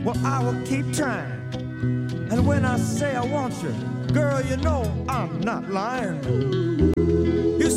Well, I will keep trying. And when I say I want you, girl, you know I'm not lying. You